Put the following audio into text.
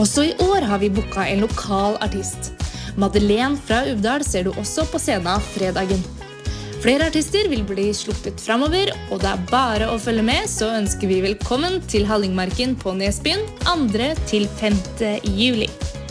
Også I år har vi booket en lokal artist. Madeleine fra Uvdal ser du også på scenen fredagen. Flere artister vil bli sluppet fremover, og det bare å følge med, så ønsker vi velkommen til Hallingmarken på Nesbyen 2. til 5. juli.